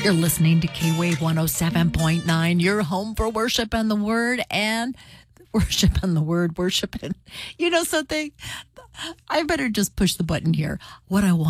You're listening to K-Wave 107.9, your home for worship and the word, and worship and the word, worship and, you know something? I better just push the button here. What I want